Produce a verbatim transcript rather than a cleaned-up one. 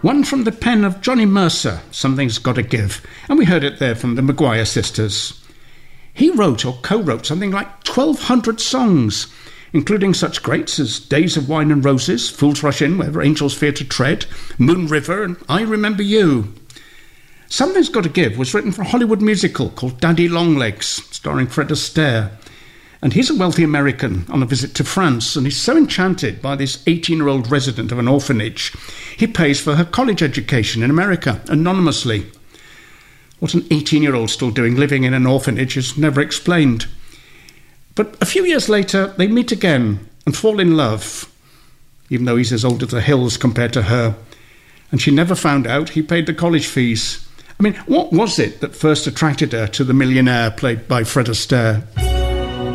One from the pen of Johnny Mercer, Something's Gotta Give, and we heard it there from the Maguire sisters. He wrote or co-wrote something like twelve hundred songs, including such greats as Days of Wine and Roses, Fools Rush In Wherever Angels Fear to Tread, Moon River, and I Remember You. Something's Gotta Give was written for a Hollywood musical called Daddy Longlegs, starring Fred Astaire. And he's a wealthy American on a visit to France, and he's so enchanted by this eighteen-year-old resident of an orphanage, he pays for her college education in America, anonymously. What an eighteen-year-old still doing living in an orphanage is never explained. But a few years later, they meet again and fall in love, even though he's as old as the hills compared to her. And she never found out he paid the college fees. I mean, what was it that first attracted her to the millionaire played by Fred Astaire?